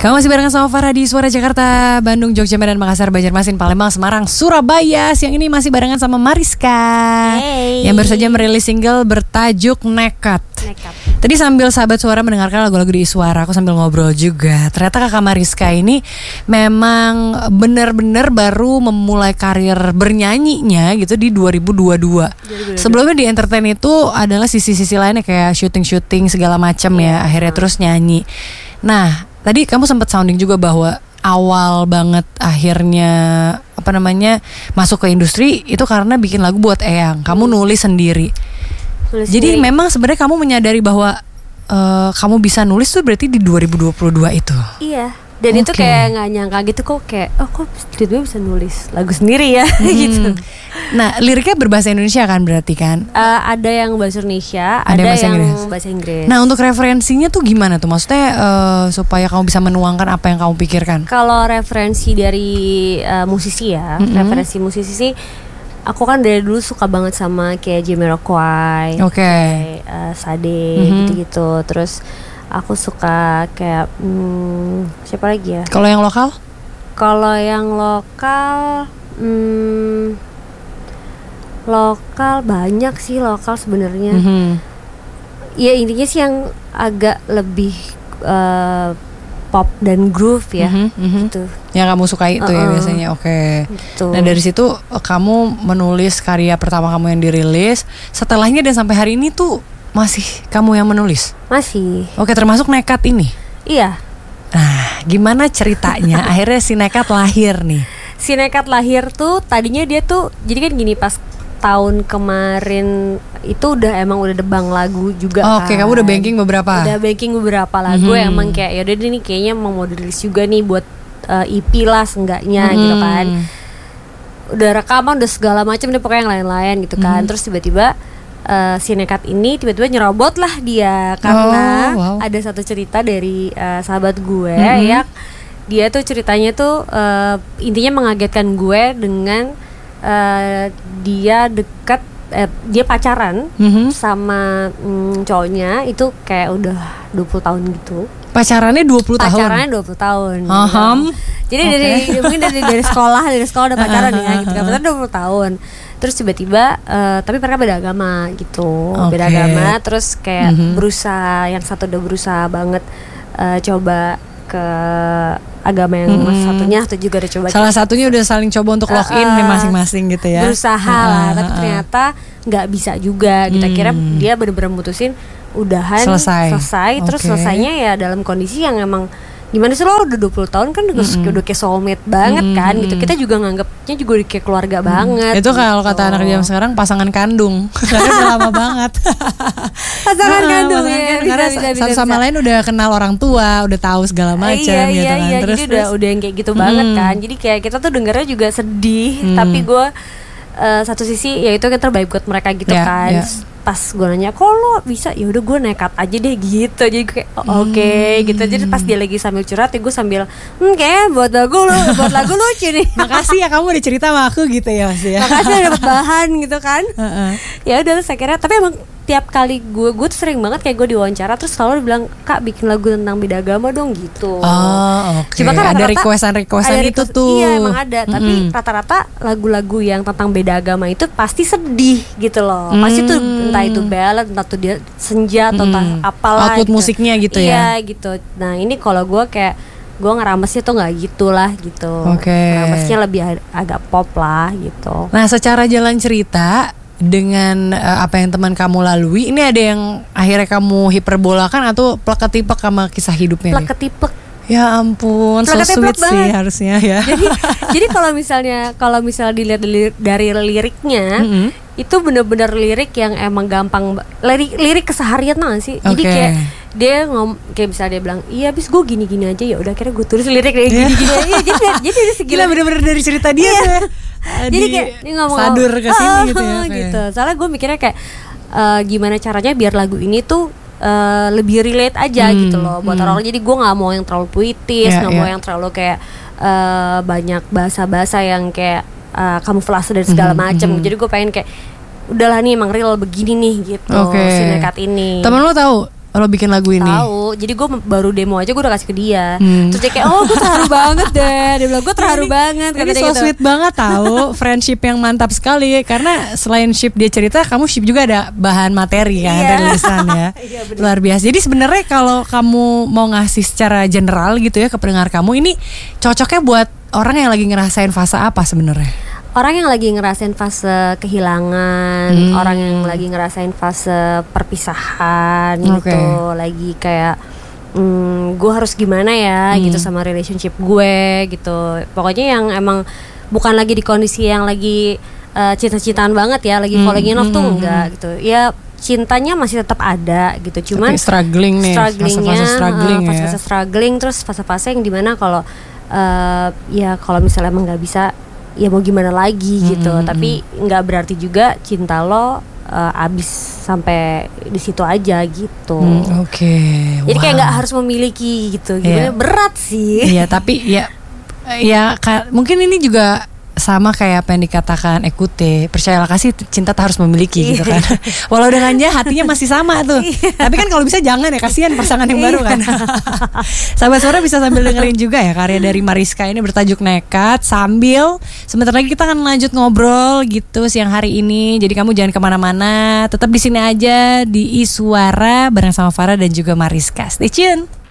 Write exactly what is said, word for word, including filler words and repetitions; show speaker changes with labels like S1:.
S1: Kamu masih barengan sama Farah di Suara Jakarta, Bandung, Jogja, Medan, Makassar, Banjarmasin, Palembang, Semarang, Surabaya. Siang ini masih barengan sama Mariska,
S2: hey.
S1: yang baru saja merilis single bertajuk Nekat.
S2: Nekat.
S1: Tadi sambil sahabat Suara mendengarkan lagu-lagu di Suara, aku sambil ngobrol juga. Ternyata kakak Mariska ini memang benar-benar baru memulai karir bernyanyinya gitu di dua ribu dua puluh dua. Sebelumnya di entertain itu adalah sisi-sisi lainnya kayak syuting-syuting segala macam yeah. ya. Akhirnya terus nyanyi. Nah, tadi kamu sempat sounding juga bahwa awal banget akhirnya apa namanya masuk ke industri itu karena bikin lagu buat Eyang. Kamu nulis sendiri. Nulis Jadi sendiri. Memang sebenarnya kamu menyadari bahwa uh, kamu bisa nulis tuh berarti di dua ribu dua puluh dua itu.
S2: Iya. Dan okay. itu kayak nggak nyangka gitu kok kayak oh kok tiba-tiba bisa nulis lagu sendiri ya
S1: hmm.
S2: gitu.
S1: Nah liriknya berbahasa Indonesia kan berarti kan?
S2: Uh, ada yang bahasa Indonesia, ada,
S1: ada yang, bahasa,
S2: yang
S1: Inggris.
S2: bahasa Inggris.
S1: Nah untuk referensinya tuh gimana tuh? Maksudnya uh, supaya kamu bisa menuangkan apa yang kamu pikirkan?
S2: Kalau referensi dari uh, musisi ya, mm-hmm. referensi musisi sih. Aku kan dari dulu suka banget sama kayak Jamiroquai,
S1: okay.
S2: kayak uh, Sade,
S1: mm-hmm.
S2: gitu-gitu. Terus aku suka kayak hmm, siapa lagi ya?
S1: Kalau yang lokal?
S2: Kalau yang lokal, hmm, lokal banyak sih lokal sebenarnya.
S1: Mm-hmm.
S2: Ya intinya sih yang agak lebih uh, pop dan groove ya,
S1: mm-hmm, mm-hmm.
S2: gitu.
S1: Yang kamu suka itu uh-uh. ya biasanya, oke. Okay.
S2: Gitu.
S1: Nah dari situ kamu menulis karya pertama kamu yang dirilis. Setelahnya dan sampai hari ini tuh masih kamu yang menulis?
S2: Masih.
S1: Oke, termasuk Nekat ini?
S2: Iya.
S1: Nah, gimana ceritanya akhirnya si Nekat lahir nih?
S2: Si Nekat lahir tuh tadinya dia tuh jadi kan gini, pas tahun kemarin itu udah emang udah debang lagu juga
S1: oh,
S2: kan.
S1: Oke, kamu udah banking beberapa?
S2: Udah banking beberapa lagu hmm. emang kayak yaudah ini kayaknya emang mau dirilis juga nih buat uh, E P lah seenggaknya hmm. gitu kan. Udah rekaman udah segala macam deh pokoknya yang lain-lain gitu kan. Hmm. Terus tiba-tiba Uh, si Nekat ini tiba-tiba nyerobot lah dia karena oh, wow. ada satu cerita dari uh, sahabat gue mm-hmm. ya dia tuh ceritanya tuh uh, intinya mengagetkan gue dengan uh, dia dekat eh, dia pacaran mm-hmm. sama mm, cowoknya itu kayak udah dua puluh tahun gitu.
S1: Pacarannya dua puluh tahun?
S2: Pacarannya dua puluh tahun
S1: uh-huh.
S2: gitu. Jadi okay. dari mungkin dari dari sekolah dari sekolah udah pacaran uh-huh. ya gitu kan. Pacaran dua puluh tahun. Terus tiba-tiba uh, tapi mereka beda agama gitu. Okay. Beda agama terus kayak mm-hmm. berusaha, yang satu udah berusaha banget uh, coba ke agama yang mm-hmm. satunya atau juga udah coba
S1: salah satunya udah saling coba untuk login uh, uh, masing-masing gitu ya.
S2: Berusaha uh, lah, tapi uh, ternyata nggak bisa juga. Kita mm. kira dia benar-benar mutusin udahan
S1: selesai,
S2: selesai okay. Terus selesainya ya dalam kondisi yang emang gimana sih, lo udah dua puluh tahun kan udah, mm-hmm. udah kayak soulmate banget mm-hmm. kan gitu. Kita juga nganggapnya juga udah kayak keluarga mm-hmm. banget.
S1: Itu kalau
S2: gitu.
S1: Kata anak zaman sekarang pasangan kandung. Karena udah lama banget.
S2: Pasangan
S1: nah,
S2: kandung
S1: pasangan
S2: ya,
S1: kan,
S2: bisa,
S1: karena
S2: bisa, bisa,
S1: satu sama
S2: bisa.
S1: lain udah kenal orang tua, udah tahu segala macam
S2: iya,
S1: gitu
S2: iya,
S1: kan.
S2: Iya,
S1: terus
S2: jadi
S1: terus
S2: udah udah yang kayak gitu mm. banget kan. Jadi kayak kita tuh dengarnya juga sedih, mm. tapi gue uh, satu sisi ya itu yang terbaik buat mereka gitu yeah, kan. Yeah. Pas gue nanya, kok lo bisa? Ya udah gue nekat aja deh gitu. Jadi gue kayak oh, oke okay, hmm. gitu. Jadi pas dia lagi sambil curhat, ya gue sambil hmm kayaknya buat lagu lo, buat lagu lucu nih.
S1: Makasih ya kamu udah cerita sama aku gitu ya Mas ya.
S2: Makasih udah dapet bahan gitu kan.
S1: Uh-uh.
S2: Ya udah terus akhirnya, tapi emang tiap kali gue gue tuh sering banget kayak gue diwawancara terus selalu bilang, kak bikin lagu tentang beda agama dong gitu.
S1: Oh oke. Okay.
S2: Cuma kan
S1: ada requestan-requestan itu request, tuh.
S2: Iya emang ada. Mm-hmm. Tapi rata-rata lagu-lagu yang tentang beda agama itu pasti sedih gitu loh. Mm. Pasti tuh entah itu ballad, entah tuh dia senja atau entah mm. apalah.
S1: Output
S2: gitu.
S1: Musiknya gitu
S2: iya,
S1: ya.
S2: Iya gitu. Nah ini kalau gue kayak gue ngeramesnya tuh nggak gitulah gitu.
S1: Oke. Okay.
S2: Ngeramesnya lebih ag- agak pop lah gitu.
S1: Nah secara jalan cerita dengan uh, apa yang teman kamu lalui, ini ada yang akhirnya kamu hiperbolakan atau plek-ketiplek sama kisah hidupnya?
S2: Plek-ketiplek.
S1: Ya ampun, so sweet sih harusnya ya.
S2: Jadi, jadi kalau misalnya kalau misalnya dilihat dari liriknya, mm-hmm. itu benar-benar lirik yang emang gampang, lirik lirik keseharian nggak sih? Okay. Jadi kayak dia ngom, kayak misalnya dia bilang, iya abis gue gini-gini aja, ya udah akhirnya gue tulis lirik kayak
S1: yeah.
S2: gini-gini aja. Jadi jadi segila
S1: bener-bener dari cerita dia tuh.
S2: Jadi kayak dia ngomong
S1: sadur ke sini
S2: oh,
S1: gitu ya.
S2: Gitu. Soalnya gue mikirnya kayak uh, gimana caranya biar lagu ini tuh uh, lebih relate aja hmm, gitu loh buat hmm. orang. Jadi gue nggak mau yang terlalu puitis, nggak yeah, yeah. mau yang terlalu kayak uh, banyak bahasa-bahasa yang kayak uh, kamuflase dan segala hmm, macam. Hmm. Jadi gue pengen kayak udahlah nih emang real begini nih gitu. Okay. Si Nekat ini.
S1: Temen lo tahu lo bikin lagu ini?
S2: Tahu. Jadi gue baru demo aja gue udah kasih ke dia.
S1: Hmm.
S2: Terus dia kayak, oh gue terharu banget deh. Dia bilang gue terharu
S1: ini,
S2: banget.
S1: Ini so gitu. Sweet banget tahu. Friendship yang mantap sekali. Karena selain ship dia cerita, kamu ship juga ada bahan materi kan,
S2: yeah.
S1: tulisan ya.
S2: Yeah,
S1: luar biasa. Jadi sebenarnya kalau kamu mau ngasih secara general gitu ya ke pendengar kamu, ini cocoknya buat orang yang lagi ngerasain fase apa sebenarnya?
S2: Orang yang lagi ngerasain fase kehilangan, hmm. orang yang lagi ngerasain fase perpisahan okay. gitu, lagi kayak hmm, gue harus gimana ya hmm. gitu sama relationship gue gitu. Pokoknya yang emang bukan lagi di kondisi yang lagi uh, cinta-cintaan banget ya, lagi falling in love hmm. tuh enggak gitu. Ya cintanya masih tetap ada gitu, cuman
S1: tapi struggling nih,
S2: strugglingnya,
S1: fase-fase struggling,
S2: uh, fase-fase
S1: ya.
S2: struggling, terus fase-fase yang dimana kalau uh, ya kalau misalnya emang nggak bisa ya mau gimana lagi gitu, mm-hmm. tapi nggak berarti juga cinta lo uh, abis sampai di situ aja gitu.
S1: Mm, Oke. Okay.
S2: Jadi
S1: wow.
S2: kayak nggak harus memiliki gitu, gimana yeah. berat sih.
S1: Iya, tapi ya ya ka, mungkin ini juga sama kayak apa yang dikatakan Ekute, percayalah kasih cinta tak harus memiliki gitu kan. Walau dengan dia hatinya masih sama tuh. Tapi kan kalau bisa jangan ya, kasihan pasangan yang baru kan. Sahabat Suara bisa sambil dengerin juga ya karya dari Mariska ini bertajuk Nekat, sambil sebentar lagi kita akan lanjut ngobrol gitu siang hari ini. Jadi kamu jangan kemana-mana, tetap di sini aja di Iswara bareng sama Farah dan juga Mariska. Stay tune.